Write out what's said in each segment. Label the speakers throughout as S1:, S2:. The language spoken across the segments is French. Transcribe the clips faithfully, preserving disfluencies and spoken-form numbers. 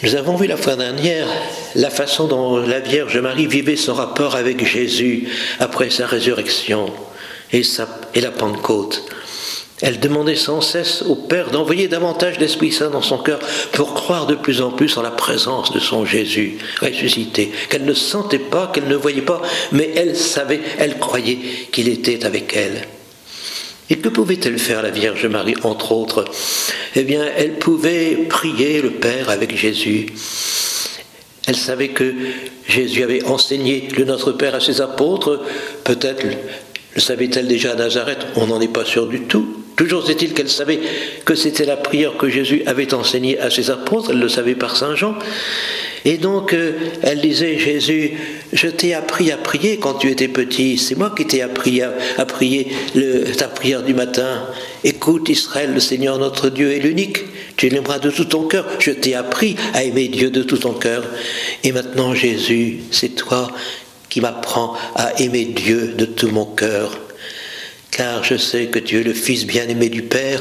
S1: Nous avons vu la fois dernière la façon dont la Vierge Marie vivait son rapport avec Jésus après sa résurrection et, sa, et la Pentecôte. Elle demandait sans cesse au Père d'envoyer davantage d'Esprit Saint dans son cœur pour croire de plus en plus en la présence de son Jésus ressuscité, qu'elle ne sentait pas, qu'elle ne voyait pas, mais elle savait, elle croyait qu'il était avec elle. Et que pouvait-elle faire, la Vierge Marie, entre autres? Eh bien, elle pouvait prier le Père avec Jésus. Elle savait que Jésus avait enseigné le Notre Père à ses apôtres. Peut-être le savait-elle déjà à Nazareth, on n'en est pas sûr du tout. Toujours est-il qu'elle savait que c'était la prière que Jésus avait enseignée à ses apôtres, elle le savait par Saint Jean. Et donc, euh, elle disait, Jésus, je t'ai appris à prier quand tu étais petit, c'est moi qui t'ai appris à, à prier le, ta prière du matin. Écoute Israël, le Seigneur notre Dieu est l'unique, tu l'aimeras de tout ton cœur, je t'ai appris à aimer Dieu de tout ton cœur. Et maintenant, Jésus, c'est toi qui m'apprends à aimer Dieu de tout mon cœur. Car je sais que tu es le Fils bien-aimé du Père.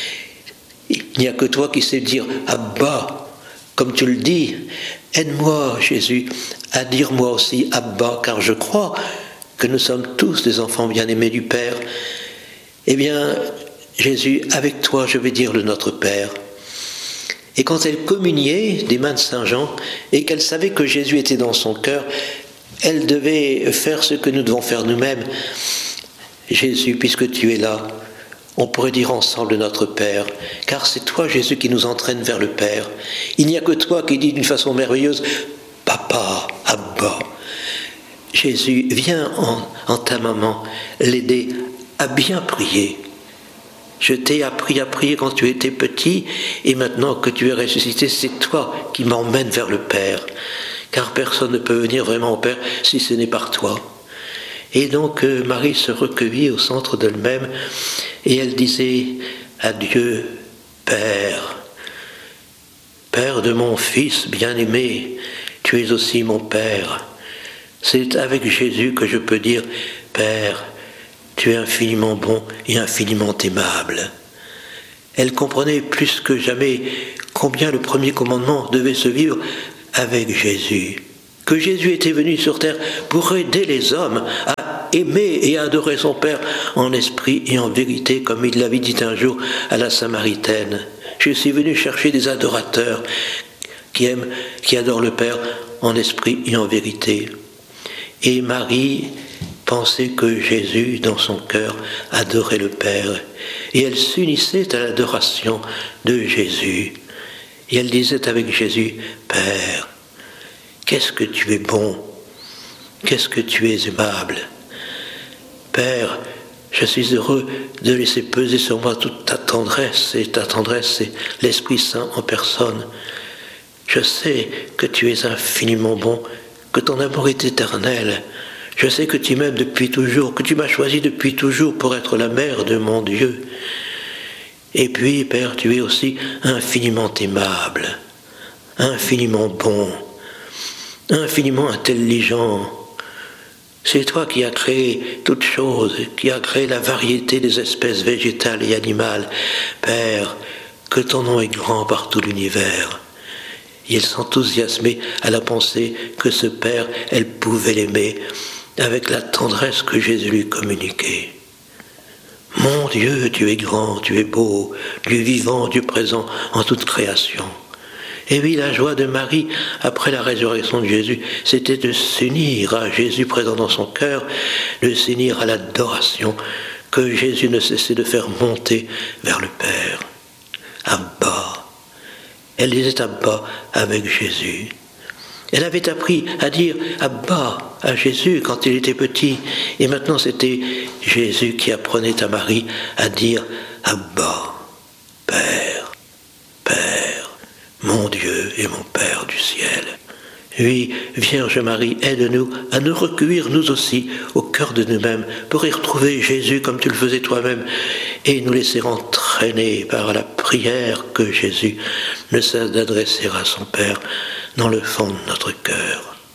S1: Il n'y a que toi qui sais dire « Abba », comme tu le dis. Aide-moi, Jésus, à dire moi aussi « Abba », car je crois que nous sommes tous des enfants bien-aimés du Père. Eh bien, Jésus, avec toi, je vais dire le Notre Père. Et quand elle communiait des mains de Saint Jean, et qu'elle savait que Jésus était dans son cœur, elle devait faire ce que nous devons faire nous-mêmes. Jésus, puisque tu es là, on pourrait dire ensemble Notre Père, car c'est toi, Jésus, qui nous entraîne vers le Père. Il n'y a que toi qui dis d'une façon merveilleuse, « Papa, Abba ». Jésus, viens en, en ta maman l'aider à bien prier. Je t'ai appris à prier quand tu étais petit, et maintenant que tu es ressuscité, c'est toi qui m'emmènes vers le Père, car personne ne peut venir vraiment au Père si ce n'est par toi. Et donc euh, Marie se recueillit au centre d'elle-même et elle disait à Dieu, Père, Père de mon Fils bien-aimé, tu es aussi mon Père. C'est avec Jésus que je peux dire, Père, tu es infiniment bon et infiniment aimable. Elle comprenait plus que jamais combien le premier commandement devait se vivre avec Jésus. Que Jésus était venu sur terre pour aider les hommes à aimer et à adorer son Père en esprit et en vérité, comme il l'avait dit un jour à la Samaritaine. Je suis venu chercher des adorateurs qui aiment, qui adorent le Père en esprit et en vérité. Et Marie pensait que Jésus, dans son cœur, adorait le Père. Et elle s'unissait à l'adoration de Jésus. Et elle disait avec Jésus, Père, qu'est-ce que tu es bon, qu'est-ce que tu es aimable. Père, je suis heureux de laisser peser sur moi toute ta tendresse, et ta tendresse, c'est l'Esprit Saint en personne. Je sais que tu es infiniment bon, que ton amour est éternel. Je sais que tu m'aimes depuis toujours, que tu m'as choisi depuis toujours pour être la mère de mon Dieu. Et puis, Père, tu es aussi infiniment aimable, infiniment bon, infiniment intelligent. C'est toi qui as créé toutes choses, qui as créé la variété des espèces végétales et animales. Père, que ton nom est grand par tout l'univers. Et elle s'enthousiasmait à la pensée que ce Père, elle pouvait l'aimer avec la tendresse que Jésus lui communiquait. Mon Dieu, tu es grand, tu es beau, Dieu vivant, Dieu présent en toute création. Et oui, la joie de Marie, après la résurrection de Jésus, c'était de s'unir à Jésus présent dans son cœur, de s'unir à l'adoration que Jésus ne cessait de faire monter vers le Père. Abba. Elle disait Abba avec Jésus. Elle avait appris à dire Abba à Jésus quand il était petit. Et maintenant, c'était Jésus qui apprenait à Marie à dire Abba, Père, Père. Mon Dieu et mon Père du ciel. Oui, Vierge Marie, aide-nous à nous recueillir nous aussi au cœur de nous-mêmes pour y retrouver Jésus comme tu le faisais toi-même et nous laisser entraîner par la prière que Jésus ne cesse d'adresser à son Père dans le fond de notre cœur.